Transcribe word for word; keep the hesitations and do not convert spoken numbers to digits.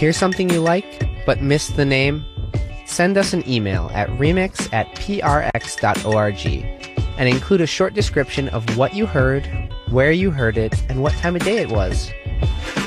Hear something you like, but missed the name? Send us an email at remix at p r x dot org and include a short description of what you heard, where you heard it, and what time of day it was.